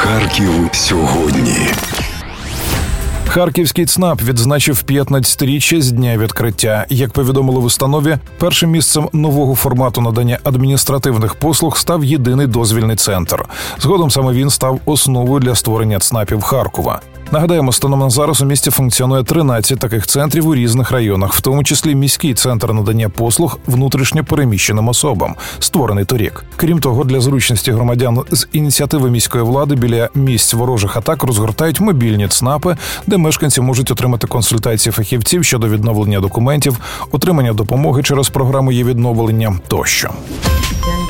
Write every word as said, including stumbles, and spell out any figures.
Харків сьогодні. Харківський ЦНАП відзначив п'ятнадцятиріччя з дня відкриття. Як повідомили в установі, першим місцем нового формату надання адміністративних послуг став єдиний дозвільний центр. Згодом саме він став основою для створення ЦНАПів Харкова. Нагадаємо, станом на зараз у місті функціонує тринадцять таких центрів у різних районах, в тому числі міський центр надання послуг внутрішньо переміщеним особам, створений торік. Крім того, для зручності громадян з ініціативи міської влади біля місць ворожих атак розгортають мобільні ЦНАПи, де мешканці можуть отримати консультації фахівців щодо відновлення документів, отримання допомоги через програму «Є відновлення» тощо.